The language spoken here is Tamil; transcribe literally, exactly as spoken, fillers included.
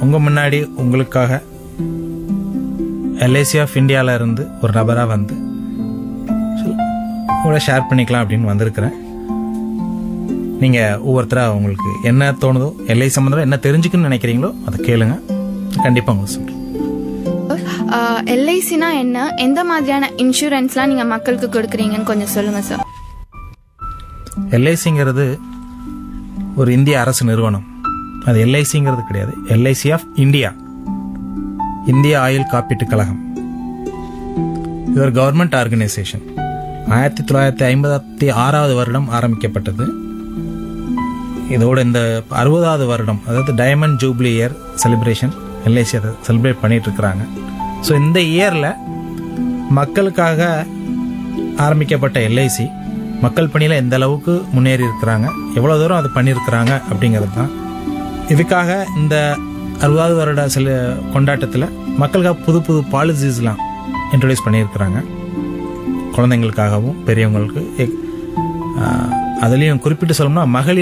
உங்கள் முன்னாடி உங்களுக்காக எல்ஐசி ஆஃப் இந்தியாவில் இருந்து ஒரு நபராக வந்து உங்களை ஷேர் பண்ணிக்கலாம் அப்படின்னு வந்திருக்கிறேன். நீங்கள் ஒவ்வொருத்தராக உங்களுக்கு என்ன தோணுதோ, எல்ஐ சம்மந்தமாக என்ன தெரிஞ்சுக்கணும்னு நினைக்கிறீங்களோ அதை கேளுங்க, கண்டிப்பாக உங்களுக்கு சொல்கிறேன். எல்ஐசினா என்ன, எந்த மாதிரியான இன்சூரன்ஸ்லாம் நீங்கள் மக்களுக்கு கொடுக்குறீங்கன்னு கொஞ்சம் சொல்லுங்கள் சார். எல்ஐசிங்கிறது ஒரு இந்திய அரசு நிறுவனம். அது எல்ஐசிங்கிறது கிடையாது, எல்ஐசி ஆஃப் இந்தியா, இந்திய ஆயுள் காப்பீட்டு கழகம். இது ஒரு கவர்மெண்ட் ஆர்கனைசேஷன். ஆயிரத்தி தொள்ளாயிரத்தி ஐம்பத்தி ஆறாவது வருடம் ஆரம்பிக்கப்பட்டது. இதோட இந்த அறுபதாவது வருடம், அதாவது diamond jubilee year celebration LIC அதை செலிப்ரேட் பண்ணிட்டு இருக்கிறாங்க. ஸோ இந்த இயரில் மக்களுக்காக ஆரம்பிக்கப்பட்ட எல்ஐசி மக்கள் பணியில் எந்த அளவுக்கு முன்னேறி இருக்கிறாங்க, எவ்வளோ தூரம் அது பண்ணியிருக்கிறாங்க அப்படிங்கிறது தான். இதுக்காக இந்த அறுபதாவது வருட சில கொண்டாட்டத்தில் மக்களுக்காக புது புது பாலிசிஸ்லாம் இன்ட்ரடியூஸ் பண்ணியிருக்கிறாங்க. குழந்தைங்களுக்காகவும் பெரியவங்களுக்கு. அதுலேயும் குறிப்பிட்டு சொல்லணும்னா மகளிர்